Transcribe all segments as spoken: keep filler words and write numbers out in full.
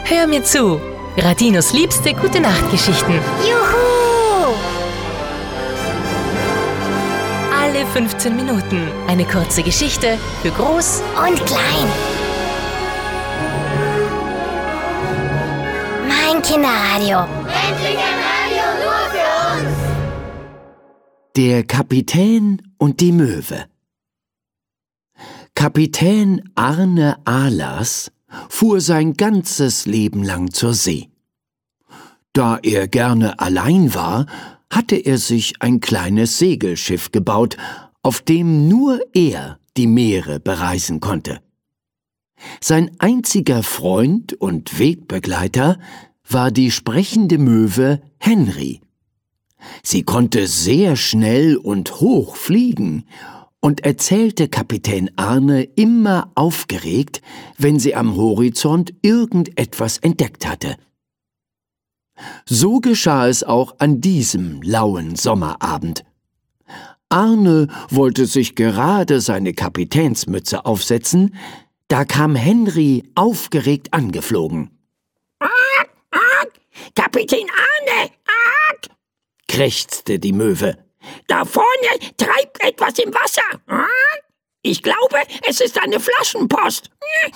Hör mir zu. Radinos liebste Gute-Nacht-Geschichten. Juhu! Alle fünfzehn Minuten eine kurze Geschichte für Groß Und klein. Mein Kinderradio. Endlich ein Radio nur für uns! Der Kapitän und die Möwe. Kapitän Arne Ahlers fuhr sein ganzes Leben lang zur See. Da er gerne allein war, hatte er sich ein kleines Segelschiff gebaut, auf dem nur er die Meere bereisen konnte. Sein einziger Freund und Wegbegleiter war die sprechende Möwe Henry. Sie konnte sehr schnell und hoch fliegen und erzählte Kapitän Arne immer aufgeregt, wenn sie am Horizont irgendetwas entdeckt hatte. So geschah es auch an diesem lauen Sommerabend. Arne wollte sich gerade seine Kapitänsmütze aufsetzen, da kam Henry aufgeregt angeflogen. Arg, arg, Kapitän Arne, arg, krächzte die Möwe. da vorne treibt etwas im Wasser. Arg. Ich glaube, es ist eine Flaschenpost.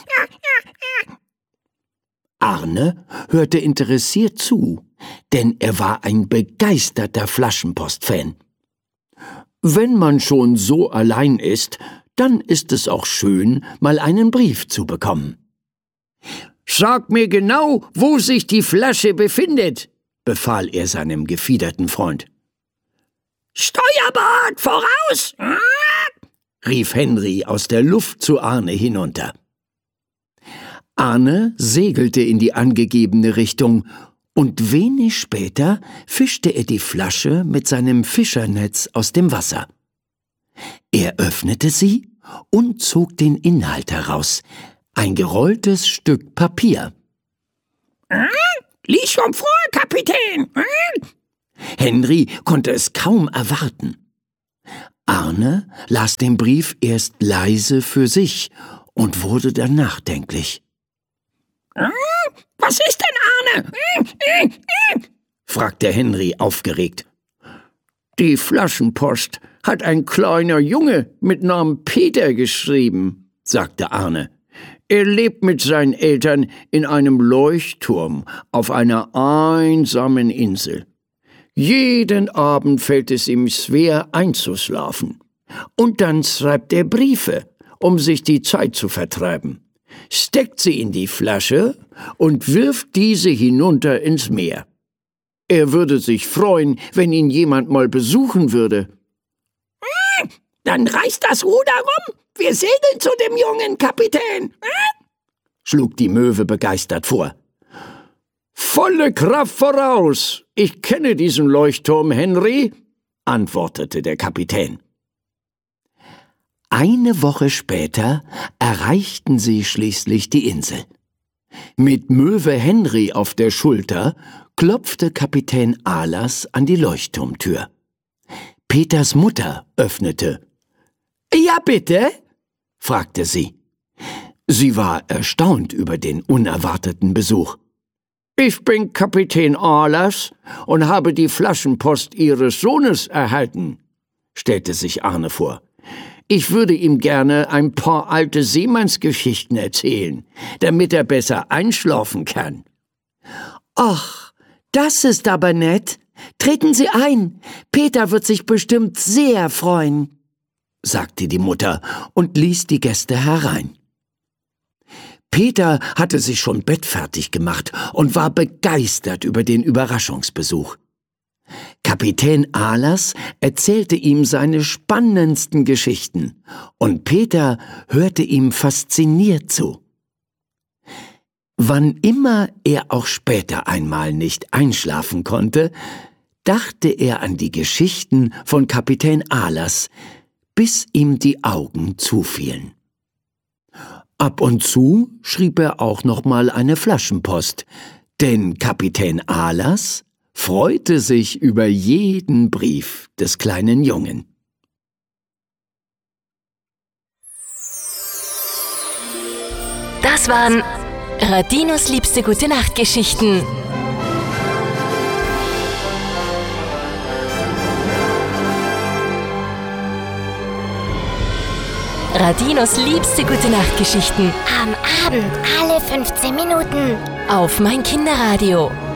Arne hörte interessiert zu, denn er war ein begeisterter Flaschenpost-Fan. Wenn man schon so allein ist, dann ist es auch schön, mal einen Brief zu bekommen. »Sag mir genau, wo sich die Flasche befindet«, befahl er seinem gefiederten Freund. »Steuerbord, voraus!« rief Henry aus der Luft zu Arne hinunter. Arne segelte in die angegebene Richtung, und wenig später fischte er die Flasche mit seinem Fischernetz aus dem Wasser. Er öffnete sie und zog den Inhalt heraus, ein gerolltes Stück Papier. »Lies schon vor, Kapitän!« Henry konnte es kaum erwarten. Arne las den Brief erst leise für sich und wurde dann nachdenklich. »Was ist denn, Arne?« fragte Henry aufgeregt. »Die Flaschenpost hat ein kleiner Junge mit Namen Peter geschrieben«, sagte Arne. »Er lebt mit seinen Eltern in einem Leuchtturm auf einer einsamen Insel. Jeden Abend fällt es ihm schwer einzuschlafen. Und dann schreibt er Briefe, um sich die Zeit zu vertreiben, steckt sie in die Flasche und wirft diese hinunter ins Meer. Er würde sich freuen, wenn ihn jemand mal besuchen würde.« »Dann reißt das Ruder rum. Wir segeln zu dem jungen Kapitän«, schlug die Möwe begeistert vor. »Volle Kraft voraus! Ich kenne diesen Leuchtturm, Henry«, antwortete der Kapitän. Eine Woche später erreichten sie schließlich die Insel. Mit Möwe Henry auf der Schulter klopfte Kapitän Ahlers an die Leuchtturmtür. Peters Mutter öffnete. »Ja, bitte?« fragte sie. Sie war erstaunt über den unerwarteten Besuch. »Ich bin Kapitän Ahlers und habe die Flaschenpost Ihres Sohnes erhalten«, stellte sich Arne vor. »Ich würde ihm gerne ein paar alte Seemannsgeschichten erzählen, damit er besser einschlafen kann.« »Ach, das ist aber nett. Treten Sie ein. Peter wird sich bestimmt sehr freuen«, sagte die Mutter und ließ die Gäste herein. Peter hatte sich schon bettfertig gemacht und war begeistert über den Überraschungsbesuch. Kapitän Ahlers erzählte ihm seine spannendsten Geschichten, und Peter hörte ihm fasziniert zu. Wann immer er auch später einmal nicht einschlafen konnte, dachte er an die Geschichten von Kapitän Ahlers, bis ihm die Augen zufielen. Ab und zu schrieb er auch noch mal eine Flaschenpost, denn Kapitän Ahlers freute sich über jeden Brief des kleinen Jungen. Das waren Radinos liebste Gute-Nacht-Geschichten. Radinos liebste Gute-Nacht-Geschichten. Am Abend alle fünfzehn Minuten. Auf mein Kinderradio.